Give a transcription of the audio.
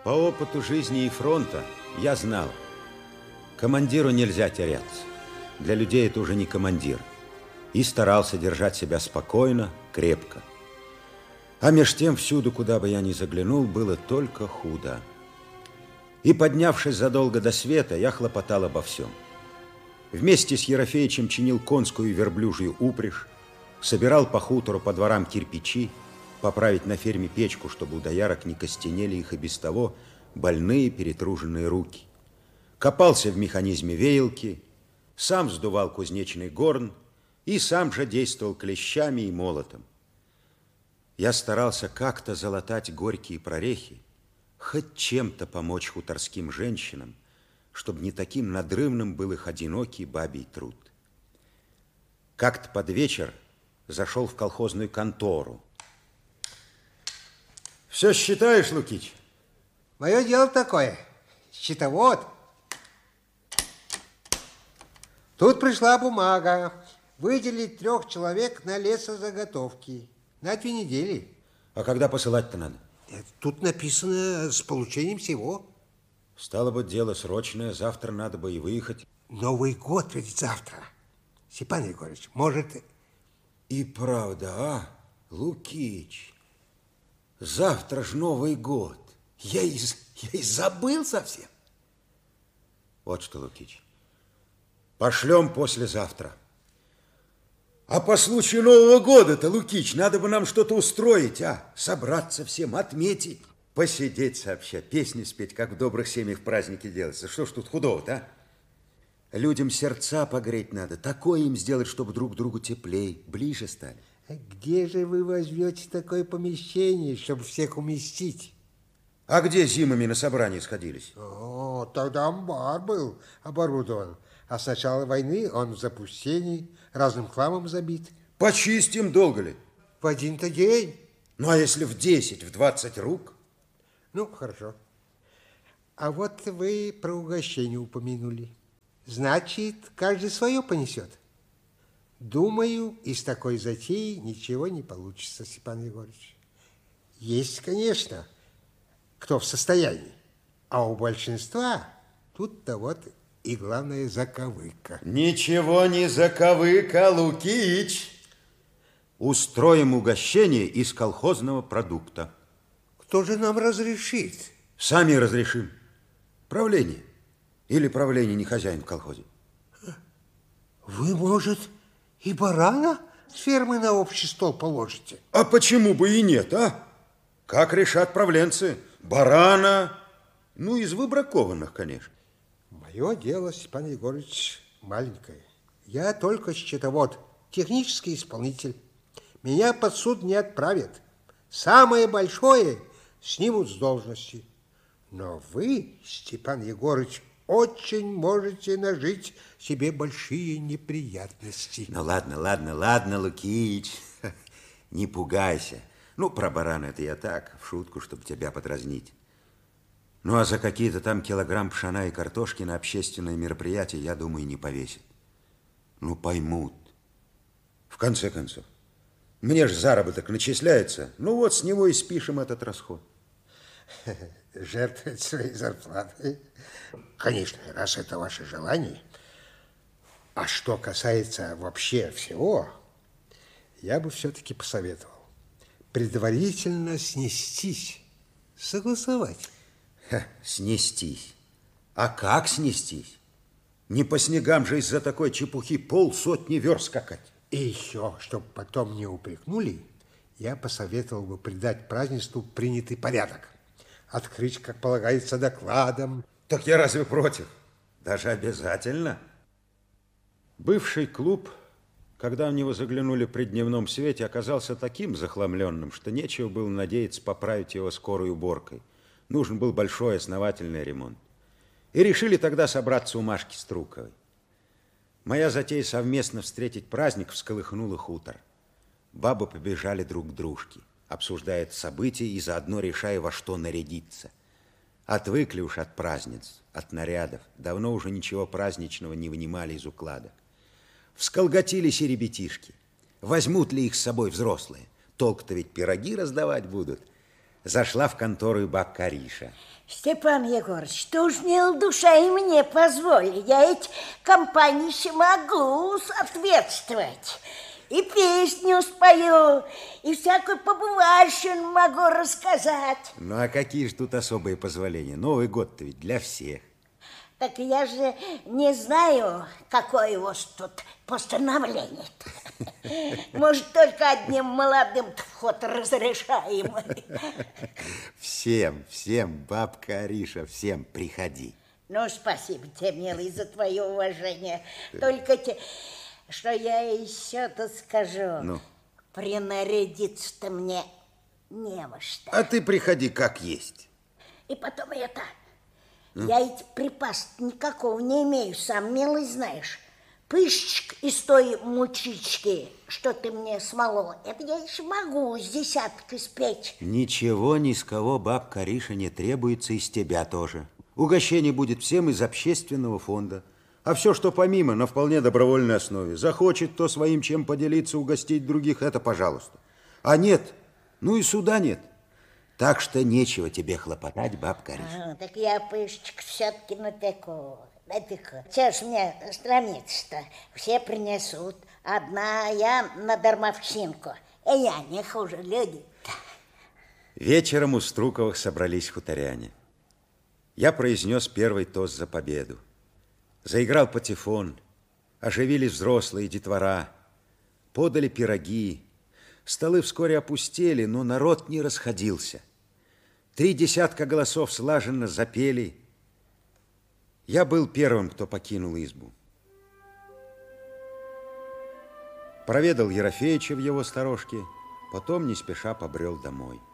По опыту жизни и фронта я знал, командиру нельзя теряться. Для людей это уже не командир. И старался держать себя спокойно, крепко. А меж тем, всюду, куда бы я ни заглянул, было только худо. И, поднявшись задолго до света, я хлопотал обо всем. Вместе с Ерофеичем чинил конскую и верблюжью упряжь, собирал по хутору по дворам кирпичи, поправить на ферме печку, чтобы у доярок не костенели их и без того больные перетруженные руки. Копался в механизме веялки, сам вздувал кузнечный горн и сам же действовал клещами и молотом. Я старался как-то залатать горькие прорехи, хоть чем-то помочь хуторским женщинам, чтобы не таким надрывным был их одинокий бабий труд. Как-то под вечер зашел в колхозную контору. Все считаешь, Лукич? Мое дело такое, счетовод. Тут пришла бумага. Выделить 3 человек на лесозаготовки. На 2 недели. А когда посылать-то надо? Тут написано с получением всего. Стало быть, дело срочное. Завтра надо бы и выехать. Новый год ведь завтра. Степан Егорович, может... И правда, а, Лукич? Завтра ж Новый год. Я и забыл совсем. Вот что, Лукич, пошлем послезавтра. А по случаю Нового года-то, Лукич, надо бы нам что-то устроить, а? Собраться всем, отметить. Посидеть сообща, песни спеть, как в добрых семьях праздники делается. Что ж тут худого-то, а? Людям сердца погреть надо, такое им сделать, чтобы друг другу теплей, ближе стали. Где же вы возьмете такое помещение, чтобы всех уместить? А где зимами на собрании сходились? О, тогда амбар был оборудован. А с начала войны он в запустении, разным хламом забит. Почистим долго ли? В один-то день. Ну, а если в 10, в 20 рук? Ну, хорошо. А вот вы про угощение упомянули. Значит, каждый свое понесет. Думаю, из такой затеи ничего не получится, Степан Егорович. Есть, конечно, кто в состоянии. А у большинства тут-то вот и главное заковыка. Ничего не заковыка, Лукич. Устроим угощение из колхозного продукта. Кто же нам разрешит? Сами разрешим. Правление. Или правление не хозяин в колхозе. Вы, может, и барана с фермы на общий стол положите? А почему бы и нет, а? Как решат правленцы? Барана, ну, из выбракованных, конечно. Мое дело, Степан Егорович, маленькое. Я только счетовод, технический исполнитель. Меня под суд не отправят. Самое большое снимут с должности. Но вы, Степан Егорович, очень можете нажить себе большие неприятности. Ну, ладно, Лукич, не пугайся. Ну, про барана это я так, в шутку, чтобы тебя подразнить. Ну, а за какие-то там килограмм пшена и картошки на общественное мероприятие, я думаю, не повесит. Ну, поймут. В конце концов, мне же заработок начисляется. Ну, вот с него и спишем этот расход. Жертвовать своей зарплатой? Конечно, раз это ваше желание. А что касается вообще всего, я бы все-таки посоветовал предварительно снестись, согласовать. Снестись? А как снестись? Не по снегам же из-за такой чепухи 50 верст скакать. И еще, чтобы потом не упрекнули, я посоветовал бы придать празднеству принятый порядок. Открыть, как полагается, докладом. Так я разве против? Даже обязательно. Бывший клуб, когда в него заглянули при дневном свете, оказался таким захламленным, что нечего было надеяться поправить его скорой уборкой. Нужен был большой основательный ремонт. И решили тогда собраться у Машки Струковой. Моя затея совместно встретить праздник всколыхнула хутор. Бабы побежали друг к дружке, обсуждая события и заодно решая, во что нарядиться. Отвыкли уж от праздниц, от нарядов. Давно уже ничего праздничного не вынимали из укладок. Всколготились и ребятишки. Возьмут ли их с собой взрослые? Толк-то ведь пироги раздавать будут. Зашла в контору и бабка Ариша. Степан Егорович, ты уж не душа и мне позволь. Я ведь компании могу соответствовать. И песню спою, и всякую побывальщину могу рассказать. Ну, а какие же тут особые позволения? Новый год-то ведь для всех. Так я же не знаю, какое у вас тут постановление-то. Может, только одним молодым вход разрешаемый. Всем, бабка Ариша, всем приходи. Ну, спасибо тебе, милый, за твое уважение. Только что я еще-то скажу. Ну? Принарядиться-то мне не во что. А ты приходи как есть. И потом это... Я ведь припас никакого не имею, сам, милый, знаешь. Пышечек из той мучички, что ты мне смолол, это я еще могу с десяток испечь. Ничего ни с кого, бабка Ариша, не требуется, из тебя тоже. Угощение будет всем из общественного фонда. А все, что помимо, на вполне добровольной основе. Захочет кто своим чем поделиться, угостить других, это пожалуйста. А нет, ну и суда нет. Так что нечего тебе хлопотать, бабка Ариша. Так я пышечек все-таки натеку. Че ж мне стремиться-то? Все принесут. Одна я на дармовщинку. И я не хуже людей. Вечером у Струковых собрались хуторяне. Я произнес первый тост за победу. Заиграл патефон, оживились взрослые, детвора, подали пироги. Столы вскоре опустели, но народ не расходился. 3 десятка голосов слаженно запели. Я был первым, кто покинул избу. Проведал Ерофеича в его сторожке, потом не спеша побрел домой.